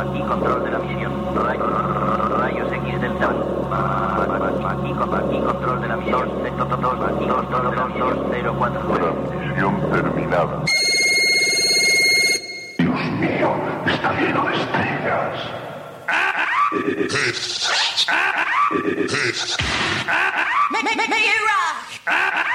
Aquí control de la misión. Rayos X del Aquí control de la misión. Aquí 204. Misión terminada. Dios mío, está lleno de estrellas. Make it rock!